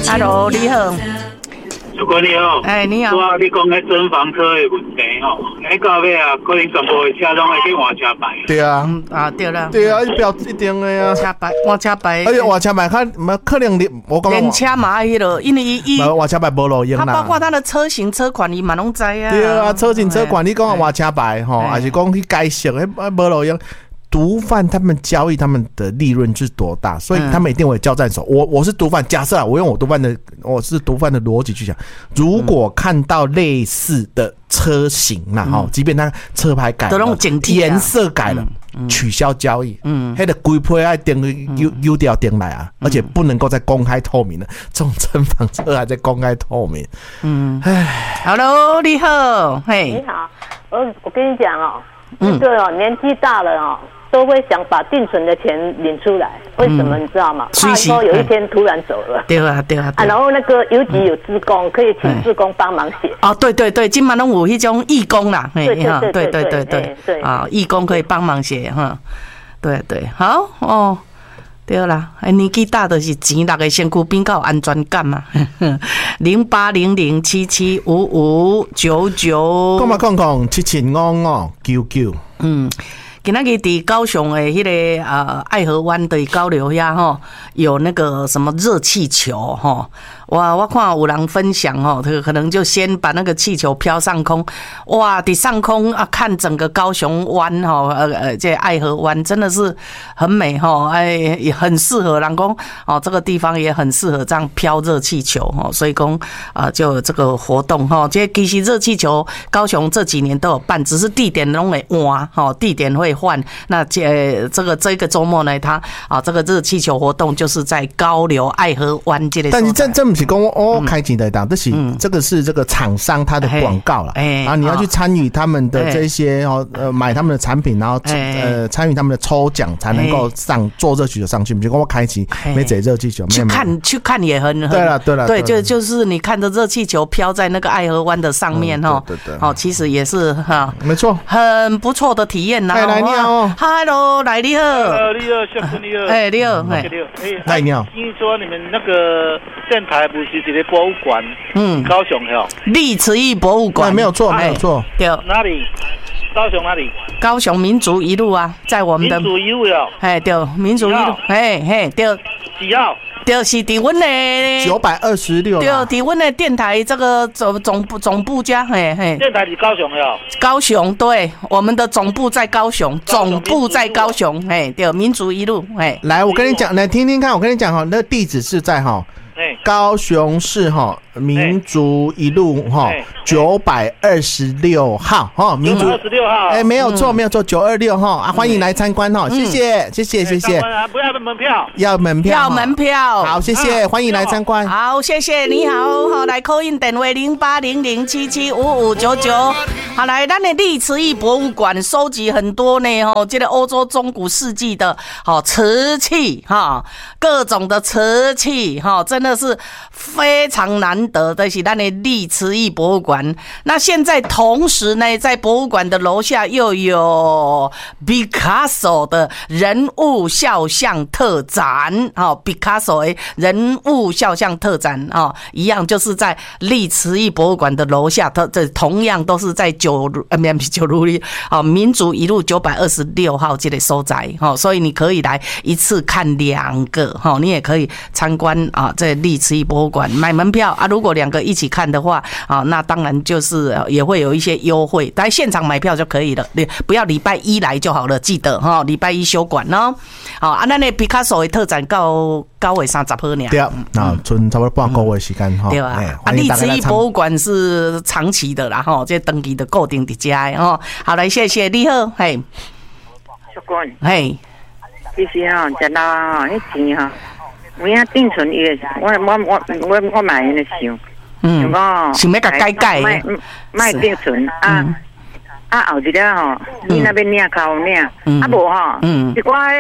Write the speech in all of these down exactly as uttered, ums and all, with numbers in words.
Hello， 你好。 主管你好， 哎，你好。 我你讲迄准房车的问题吼，迄到尾啊，可能全部的车拢会去换车牌。 对啊， 嗯啊对啦。 对啊，不要一定的啊。 车牌换车牌。 而且换车牌较唔可能你，我讲。 连车嘛迄落，因为伊。 换车牌无路用啦。 它包括它的车型、车款，伊嘛拢知啊。 对啊，车型、车款，你讲换车牌吼，还是讲去改色，迄无路用。毒贩他们交易他们的利润是多大，所以他们一定会交战手。我我是毒贩，假设啊，我用我毒贩的我是毒贩的逻辑去讲，如果看到类似的车型啦，哈、嗯，即便他车牌改了，颜色改了，嗯、取消交易，嗯，那个规批爱订丢丢掉订来啊，而且不能够再公开透明的，这种真房车还在公开透明，嗯，唉 ，Hello， 你好，嘿， 你好，我我跟你讲哦，这个哦，年纪大了哦。都会想把定存的钱领出来，为什么你知道吗？怕说有一天突然走了。 对啊，对啊。啊， 然后那个邮局有志工，可以请志工帮忙写。 哦，对对对，今嘛拢有迄种义工啦， 对对对对对对对对啊，义工可以帮忙写哈。对对，好哦。对啦，年纪大的是钱六个身躯边较有安全感嘛。零八零零七七五五九九。 讲嘛讲讲七七五五九九。嗯。 今仔日伫高雄的迄个呃爱河湾的交流遐吼，有那个什么热气球吼，哇，我看有人分享吼，这个可能就先把那个气球飘上空，哇，伫上空啊看整个高雄湾吼，呃呃，这爱河湾真的是很美吼，哎，也很适合人讲哦，这个地方也很适合这样飘热气球吼，所以讲啊、呃、就有这个活动吼，这其实热气球高雄这几年都有办，只是地点拢会换吼，地点会换。那这这个这个周末呢，他啊这个热气球活动就是在高流爱河湾这里。 但是这这不是讲我开钱的档，这是这个是这个厂商他的广告啦，然后你要去参与他们的这些哦呃买他们的产品，然后呃参与他们的抽奖才能够上坐热气球上去。不是讲我开钱没坐热气球， 去看去看也很对了对了对，就就是你看着热气球飘在那个爱河湾的上面哈， 对对哦，其实也是哈， 没错， 很不错的体验呐。 来你好。 Hello， 来你好。 呃，你好，小坤你好。 哎，你好，哎， 来你好。 听说你们那个电台不是一个博物馆？嗯，高雄的。 历慈义博物馆。 没有错，没有错。 对。 哪里？高雄哪里？ 高雄民族一路啊，在我们的。 民族一路哟。 哎，对，民族一路，哎嘿，对。 几号？ 就是伫阮的九百二十六， 对，伫阮的电台这个总总部总部家，嘿嘿。 电台伫高雄哟。 高雄，对，我们的总部在高雄，总部在高雄，嘿，对，民族一路，嘿。 来，我跟你讲，来听听看，我跟你讲哈，那地址是在哈。高雄市哈民族一路哈九百二十六号哈民族二十六号， 哎，没有错，没有错，九二六哈啊，欢迎来参观哈，谢谢，谢谢，谢谢。 不要门票， 要门票， 要门票。 好，谢谢，欢迎来参观。 好，谢谢，你好，好，来 call in 电话零八零零七七五五九九。好，来，咱的历慈义博物馆收集很多呢吼，这个欧洲中古世纪的好瓷器哈，各种的瓷器哈，真的是非常难得的是咱的历慈义博物馆。那现在同时呢，在博物馆的楼下又有 Picasso 的人物肖像特展，哦 ，Picasso 的人物肖像特展哦，一样就是在历慈义博物馆的楼下，它这同样都是在九呃不是九如里哦，民族一路九百二十六号这个所在哦，所以你可以来一次看两个哈、哦，你也可以参观啊这历慈义博物馆买门票啊，如果两个一起看的话啊，那当然就是也会有一些优惠，在现场买票就可以了，你不要礼拜一来就好了，记得哈，礼拜一休馆哦。好啊，那那皮卡索的特展到九月三十号呢？ 对啊，那剩差不多半个月时间哈。 对啊，啊，历慈义博物馆是长期的啦哈，这登记的固定伫家的哦。好，来谢谢你好，嘿， 小官， 嘿， 其实啊，食到啊，迄钱哈，有影定存伊个，我我我我我买因个想， 嗯，想要甲改改， 卖卖定存啊。啊，后一个吼，你那边领靠领，啊无吼，一寡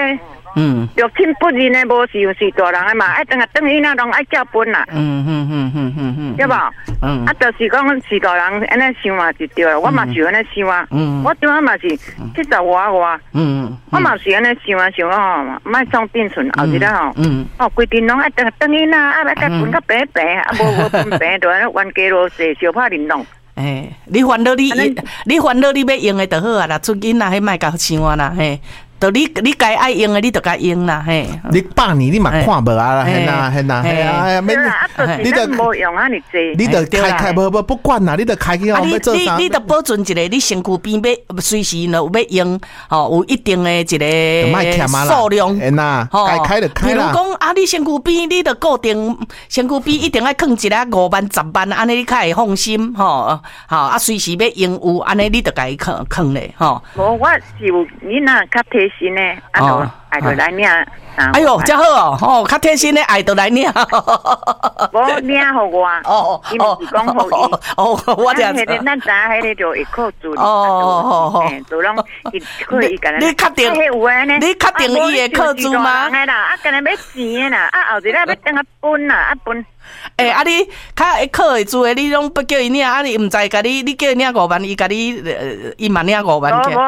嗯， 六亲不认的无是是大人的嘛，爱等下等伊那拢爱照分啦。 嗯嗯嗯嗯嗯嗯， 对吧？ 嗯， 啊，就是讲是大人安尼想嘛就对了，我嘛是安尼想啊。嗯，我对我嘛是七十外外。嗯，我嘛是安尼想啊想吼，莫送定存后日啦吼。嗯，哦，规定拢爱等等伊啦，啊，要再分较平平，啊，无无分平，就安尼冤家路细，小怕玲珑。 诶，你烦恼你你烦恼你要用的就好啊啦，出囡仔迄莫甲想啊啦，嘿。就你你该爱用的，你就该用啦，嘿。 你百年你嘛看无啊啦，嘿呐嘿呐，嘿啊， 免你都无用啊，你这， 你就开开无无不管啦，你就开去哦，要做啥？ 你你就保存一个，你身躯边要随时呢有要用，吼有一定的一个数量， 嘿呐，该开就开啦。 比如讲啊，你身躯边你就固定身躯边一定要放一个五万、十万，安尼你较会放心，吼，吼啊，随时要用有，安尼你就该放放咧，吼。 无，我是有你那较贴心的，啊，就爱就来领。 哎呦，真好哦，哦，较贴心的爱就来领。 无领互我，哦伊毋是讲互伊。 哦，我这样子。 迄个咱知迄个就会扣住。 哦哦哦， 就拢伊可以干。 你确定？你确定伊会扣住吗？ 哎啦，啊，干那要钱啦，啊，后日要等下分啦，啊分。 诶、欸，啊你较会靠会住诶，你拢不叫伊领，啊你毋知甲你，你叫伊领五万，伊甲你，伊嘛领五万起。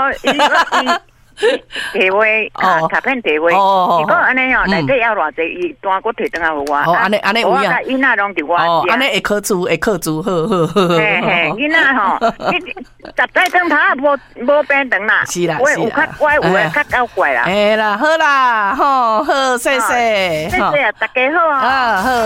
提话啊，卡片提话，如果安尼哦，内底要偌济，伊单我提转来互我。 哦，安尼安尼有影。 囡仔拢伫我家。 哦，安尼会靠住，会靠住，好好好。 嘿嘿，囡仔吼，你十载灯塔无无变长啦。 是啦， 是啦。有较乖，有诶较搞怪啦。 哎啦，好啦，吼好，谢谢， 谢谢啊，大家好啊。 啊好。